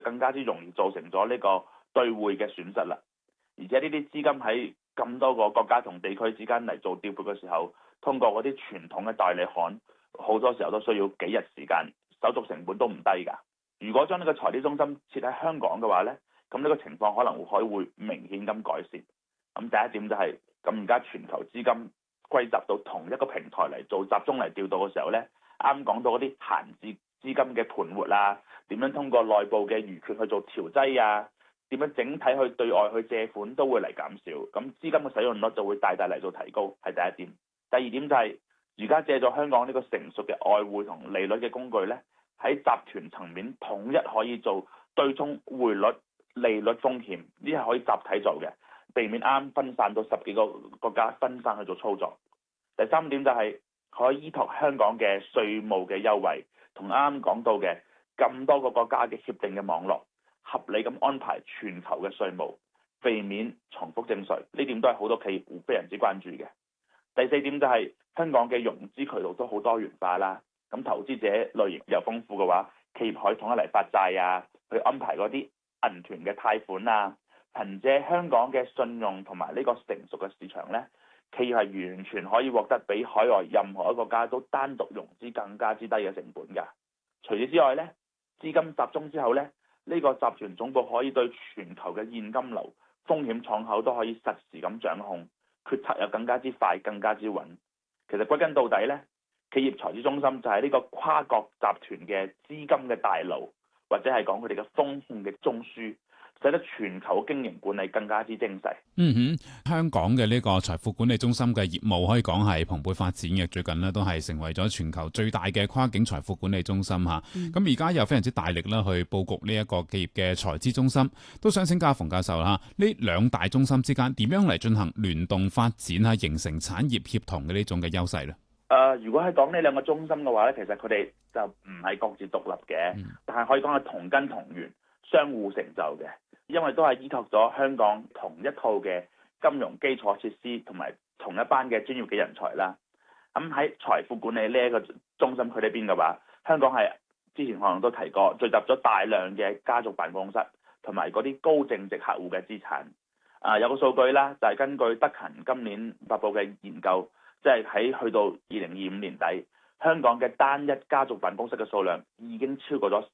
更加之容易造成咗呢個兌匯嘅損失啦。而且呢啲資金喺咁多個國家同地區之間嚟做調撥嘅時候，通過嗰啲傳統嘅代理行，好多時候都需要幾日時間，手續成本都唔低㗎。如果將呢個財資中心設喺香港嘅話呢，咁呢個情況可能會明顯咁改善。咁第一點就係，咁而家全球資金歸集到同一個平台嚟做集中嚟調度嘅時候呢，啱講到嗰啲閒置資金嘅盤活啊，點樣通過內部嘅餘缺去做調劑啊，點樣整體去對外去借款都會嚟減少，咁資金嘅使用率就會大大嚟做提高，係第一點。第二點就係而家借咗香港呢個成熟嘅外匯同利率嘅工具呢，喺集團層面統一可以做對沖匯率、利率風險，呢係可以集體做嘅，避免啱分散到10幾個國家分散去做操作。第三點就係可以依託香港嘅稅務嘅優惠，同啱啱講到嘅咁多個國家嘅協定嘅網絡，合理咁安排全球嘅稅務，避免重複徵稅，呢點都係好多企業非常之關注嘅。第四點就係香港嘅融資渠道都好多元化啦，咁投資者類型又豐富嘅話，企業可以統一嚟發債啊，去安排嗰啲銀團嘅貸款啊，憑借香港嘅信用同埋呢個成熟嘅市場呢，企業係完全可以獲得比海外任何一個國家都單獨融資更加之低嘅成本㗎。除此之外呢，資金集中之後呢，呢個集團總部可以對全球嘅現金流、風險敞口都可以實時咁掌控，決策又更加之快、更加之穩。其實歸根到底呢，企業財資中心就係呢個跨國集團嘅資金嘅大腦，或者係講佢哋嘅風控嘅中樞，使得全球經營管理更加之精細。 香港嘅呢個財富管理中心嘅業務可以講係蓬勃發展嘅，最近呢都係成為咗全球最大嘅跨境財富管理中心嚇。咁而家又非常之大力啦，去佈局呢一個企業嘅財資中心，都想請教馮教授啦，呢兩大中心之間點樣嚟進行聯動發展啊，形成產業協同嘅呢種嘅優勢咧？ 如果係講呢兩個中心嘅話咧，其實佢哋就唔係各自獨立嘅，但係可以講係同根同源、相互成就嘅，因為都係依託咗香港同一套嘅金融基礎設施同埋同一班嘅專業嘅人才啦。咁喺財富管理呢一個中心佢哋邊嘅話，香港係之前可能都提過，聚集咗大量嘅家族辦公室同埋嗰啲高淨值客戶嘅資產。有個數據啦，就係根據德勤今年發布嘅研究，即係喺去到2025年底，香港嘅單一家族辦公室嘅數量已經超過咗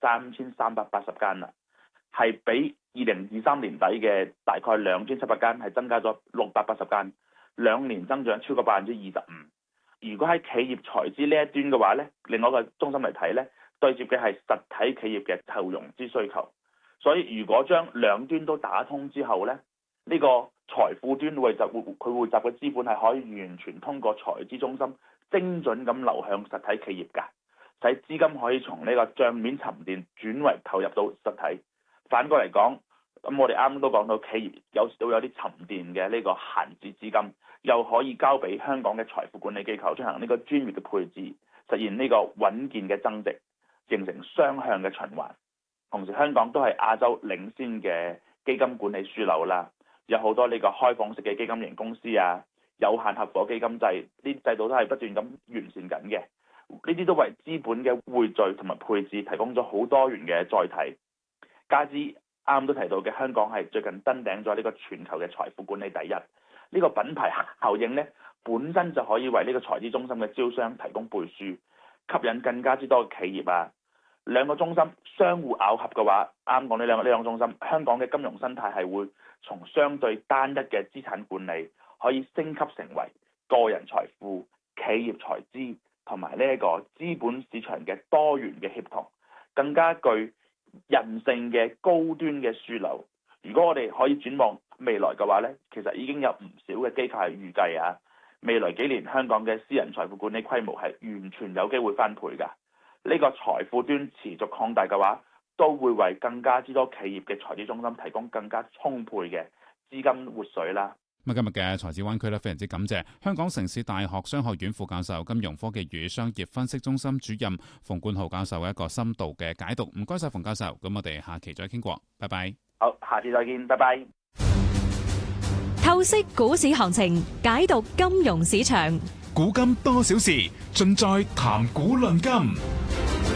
3380間啦，係比2023年底嘅大概2700間係增加咗680間，2年增長超過25%。如果喺企業財資呢一端嘅話呢，另外一個中心嚟睇呢，對接嘅係實體企業嘅後融資需求。所以如果將兩端都打通之後呢，呢個財富端佢匯集嘅資本係可以完全通過財資中心精準咁流向實體企業㗎，使資金可以從呢個帳面沉澱轉為投入到實體。反過嚟講，咁我哋啱啱都講到企業有時都有啲沉澱嘅呢個閒置資金，又可以交俾香港嘅財富管理機構進行呢個專業嘅配置，實現呢個穩健嘅增值，形成雙向嘅循環。同時香港都係亞洲領先嘅基金管理樞紐啦，有好多呢個開放式嘅基金型公司啊，有限合夥基金制，呢啲制度都係不斷咁完善緊嘅。呢啲都為資本嘅匯聚同埋配置提供咗好多元嘅載體。加之啱啱都提到嘅，香港係最近登頂咗呢個全球嘅財富管理第一，呢個品牌效應呢，本身就可以為呢個財資中心嘅招商提供背書，吸引更加之多嘅企業啊。兩個中心相互咬合嘅話，啱講呢兩個中心，香港嘅金融生態係會從相對單一嘅資產管理，可以升級成為個人財富、企業財資同埋呢一個資本市場嘅多元嘅協同，更加具人性嘅高端嘅樞紐。如果我哋可以展望未來嘅話呢，其實已經有唔少嘅機構係預計啊，未來幾年香港嘅私人財富管理規模係完全有機會翻倍㗎。呢個財富端持續擴大嘅話，都會為更加之多企業嘅財資中心提供更加充沛嘅資金活水啦。 今日嘅財資灣區咧，非常之感謝香港城市大學商學院副教授、金融科技與商業分析中心主任馮冠豪教授嘅一個深度嘅解讀。唔該晒馮教授，咁我哋下期再傾過，拜拜。 好，下次再見，拜拜。 透析股市行情，解讀金融市場， 古今多少事，盡在談股論金。